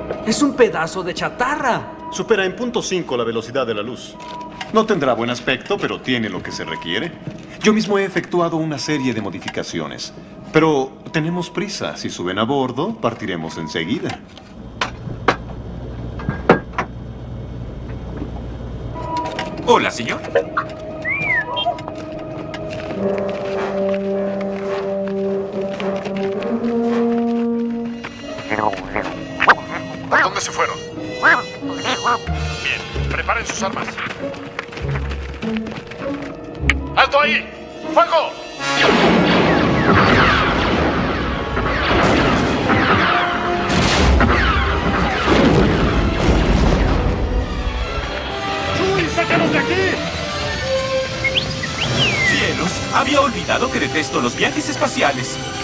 Es un pedazo de chatarra. Supera en 0.5 la velocidad de la luz. No tendrá buen aspecto, pero tiene lo que se requiere. Yo mismo he efectuado una serie de modificaciones. Pero tenemos prisa. Si suben a bordo, partiremos enseguida. Hola, señor. ¿A dónde se fueron? Bien, preparen sus armas. ¡Alto ahí! ¡Fuego! ¡Uy, sácanos de aquí! Cielos, había olvidado que detesto los viajes espaciales.